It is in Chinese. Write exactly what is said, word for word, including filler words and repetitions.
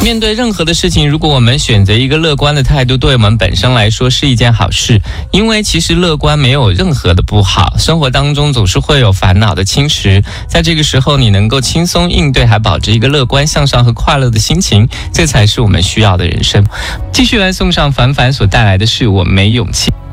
面对任何的事情，如果我们选择一个乐观的态度，对我们本身来说是一件好事。因为其实乐观没有任何的不好，生活当中总是会有烦恼的侵蚀，在这个时候你能够轻松应对，还保持一个乐观向上和快乐的心情，这才是我们需要的人生。继续来送上凡凡所带来的是我没勇气。